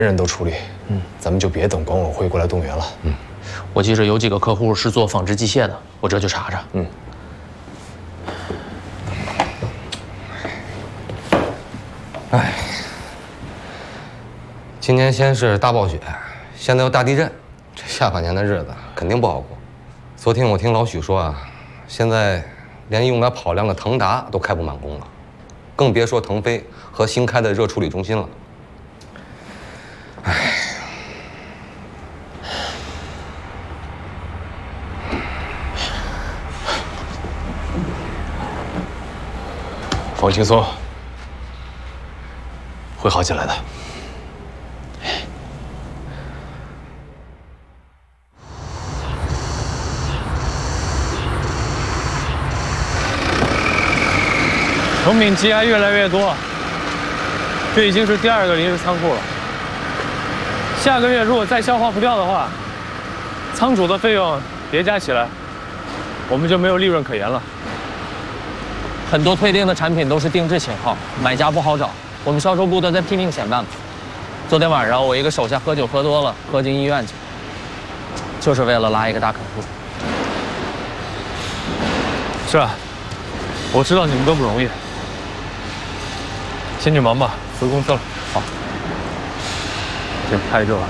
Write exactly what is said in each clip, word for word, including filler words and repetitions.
人都处理，嗯，咱们就别等管委会过来动员了。 嗯，我记着有几个客户是做纺织机械的，我这就查查。嗯。 哎，今年先是大暴雪，现在又大地震，这下半年的日子肯定不好过。昨天我听老许说啊，现在连用来跑量的腾达都开不满工了，更别说腾飞和新开的热处理中心了。哎， 放轻松，会好起来的。 成品积压越来越多，这已经是第二个临时仓库了。下个月如果再消化不掉的话，仓储的费用叠加起来，我们就没有利润可言了。 很多退订的产品都是定制型号，买家不好找，我们销售部都在拼命想办法。昨天晚上我一个手下喝酒喝多了，喝进医院去，就是为了拉一个大客户。 是啊，我知道你们都不容易。先去忙吧，回公司了。好。天太热了。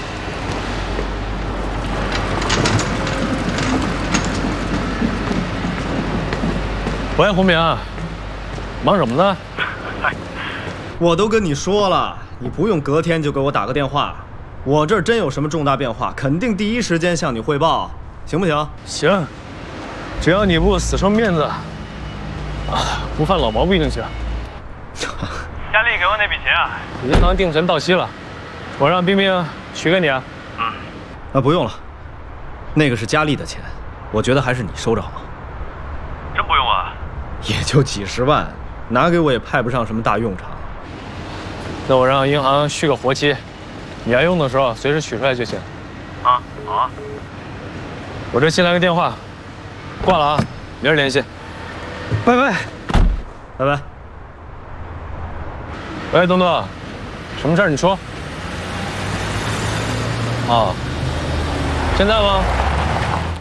喂，洪明，忙什么呢？ 哎，我都跟你说了，你不用隔天就给我打个电话，我这儿真有什么重大变化，肯定第一时间向你汇报，行不行？ 行，只要你不死撑面子，啊，不犯老毛病就行。佳丽给我那笔钱啊，银行定存到期了，我让冰冰许给你啊。 嗯，啊，不用了，那个是佳丽的钱，我觉得还是你收着好。 真不用啊？ 也就几十万，拿给我也派不上什么大用场。 那我让银行续个活期，你要用的时候随时取出来就行。啊，好啊。我这新来个电话，挂了啊，明儿联系。拜拜， 拜拜。 喂，东东，什么事儿？你说。哦，现在吗？